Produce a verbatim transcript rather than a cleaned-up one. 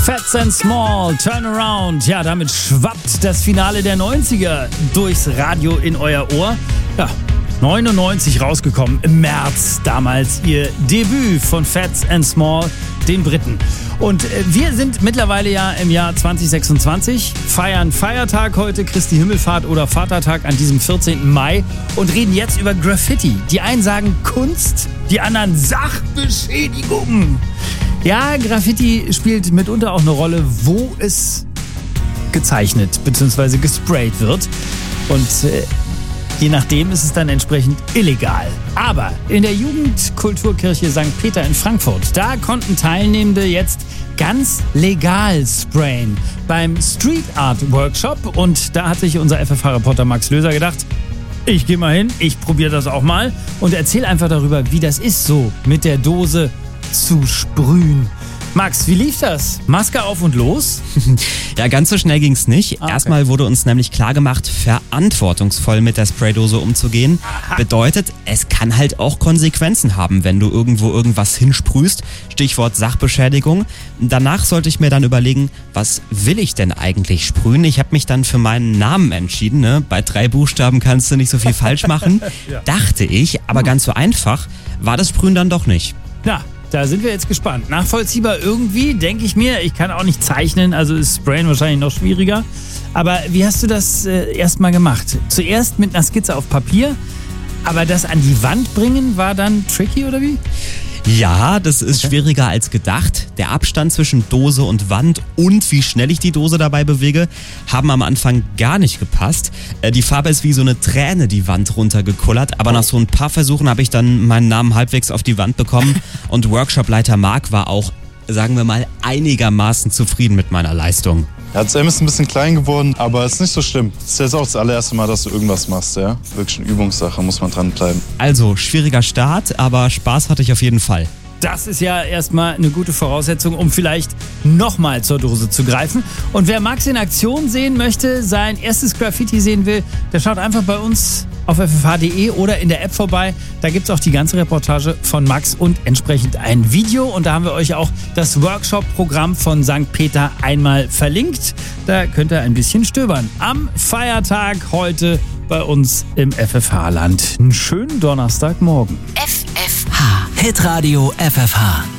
Fats and Small, Turnaround. Ja, damit schwappt das Finale der neunziger durchs Radio in euer Ohr. Ja, neunundneunzig rausgekommen, im März damals ihr Debüt von Fats and Small, den Briten. Und wir sind mittlerweile ja im Jahr zwanzig sechsundzwanzig, feiern Feiertag heute, Christi Himmelfahrt oder Vatertag an diesem vierzehnten Mai und reden jetzt über Graffiti. Die einen sagen Kunst, die anderen Sachbeschädigung. Ja, Graffiti spielt mitunter auch eine Rolle, wo es gezeichnet bzw. gesprayt wird. Und äh, je nachdem ist es dann entsprechend illegal. Aber in der Jugendkulturkirche Sankt Peter in Frankfurt, da konnten Teilnehmende jetzt ganz legal sprayen beim Street Art Workshop. Und da hat sich unser F F H-Reporter Max Löser gedacht, ich gehe mal hin, ich probiere das auch mal und erzähl einfach darüber, wie das ist, so mit der Dose zu sprühen. Max, wie lief das? Maske auf und los? Ja, ganz so schnell ging's nicht. Ah, okay. Erstmal wurde uns nämlich klargemacht, verantwortungsvoll mit der Spraydose umzugehen. Aha. Bedeutet, es kann halt auch Konsequenzen haben, wenn du irgendwo irgendwas hinsprühst. Stichwort Sachbeschädigung. Danach sollte ich mir dann überlegen, was will ich denn eigentlich sprühen? Ich habe mich dann für meinen Namen entschieden. Ne? Bei drei Buchstaben kannst du nicht so viel falsch machen. Ja. Dachte ich, aber ganz so einfach war das Sprühen dann doch nicht. Na, da sind wir jetzt gespannt. Nachvollziehbar irgendwie, denke ich mir. Ich kann auch nicht zeichnen, also ist Sprayen wahrscheinlich noch schwieriger. Aber wie hast du das äh, erstmal gemacht? Zuerst mit einer Skizze auf Papier, aber das an die Wand bringen war dann tricky, oder wie? Ja, das ist schwieriger als gedacht. Der Abstand zwischen Dose und Wand und wie schnell ich die Dose dabei bewege, haben am Anfang gar nicht gepasst. Äh, die Farbe ist wie so eine Träne die Wand runtergekullert, aber nach so ein paar Versuchen habe ich dann meinen Namen halbwegs auf die Wand bekommen und Workshopleiter Marc war auch, sagen wir mal, einigermaßen zufrieden mit meiner Leistung. Ja, Sam ist ein bisschen klein geworden, aber ist nicht so schlimm. Das ist jetzt auch das allererste Mal, dass du irgendwas machst, ja? Wirklich eine Übungssache, muss man dranbleiben. Also, schwieriger Start, aber Spaß hatte ich auf jeden Fall. Das ist ja erstmal eine gute Voraussetzung, um vielleicht nochmal zur Dose zu greifen. Und wer Max in Aktion sehen möchte, sein erstes Graffiti sehen will, der schaut einfach bei uns auf f f h punkt d e oder in der App vorbei. Da gibt es auch die ganze Reportage von Max und entsprechend ein Video. Und da haben wir euch auch das Workshop-Programm von Sankt Peter einmal verlinkt. Da könnt ihr ein bisschen stöbern. Am Feiertag heute bei uns im F F H-Land. Einen schönen Donnerstagmorgen. F F H. Hitradio F F H.